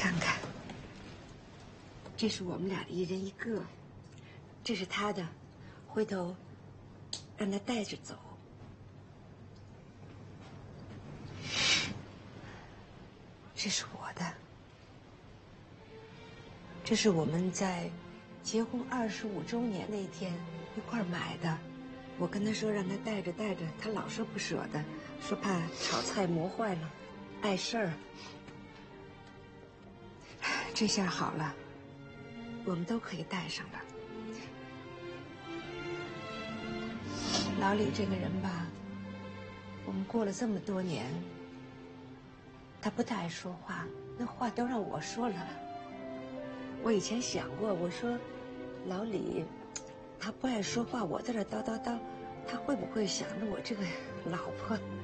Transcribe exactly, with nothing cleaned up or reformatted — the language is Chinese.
看看，这是我们俩的一人一个，这是他的，回头让他带着走。这是我的，这是我们在结婚二十五周年那天一块儿买的。我跟他说让他带着带着，他老说不舍得，说怕炒菜磨坏了，碍事儿。这下好了，我们都可以带上了。老李这个人吧，我们过了这么多年，他不太爱说话，那话都让我说了。我以前想过，我说老李他不爱说话，我在这叨叨叨，他会不会想着我这个老婆